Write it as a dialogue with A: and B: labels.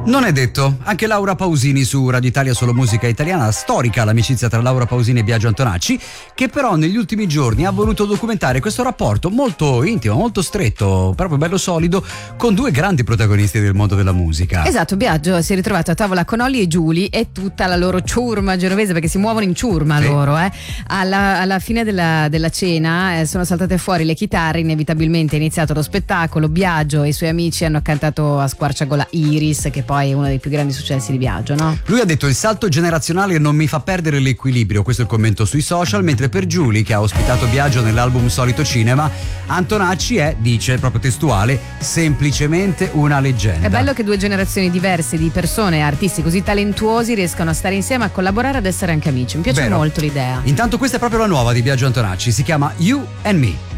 A: Non è detto, anche Laura Pausini su Radio Italia Solo Musica Italiana, storica l'amicizia tra Laura Pausini e Biagio Antonacci, che però negli ultimi giorni ha voluto documentare questo rapporto molto intimo, molto stretto, proprio bello solido, con due grandi protagonisti del mondo della musica.
B: Esatto, Biagio si è ritrovato a tavola con Olli e Giulie e tutta la loro ciurma genovese, perché si muovono in ciurma loro. Alla fine della cena sono saltate fuori le chitarre, inevitabilmente è iniziato lo spettacolo. Biagio e i suoi amici hanno cantato a squarciagola Iris, che poi è uno dei più grandi successi di Biagio, no?
A: Lui ha detto: il salto generazionale non mi fa perdere l'equilibrio, questo è il commento sui social, mentre per Giulie, che ha ospitato Biagio nell'album Solito Cinema, Antonacci è, dice proprio testuale, semplicemente una leggenda.
B: È bello che due generazioni diverse di persone, artisti così talentuosi, riescano a stare insieme, a collaborare, ad essere anche amici. Mi piace molto l'idea.
A: Intanto questa è proprio la nuova di Biagio Antonacci, si chiama You and Me.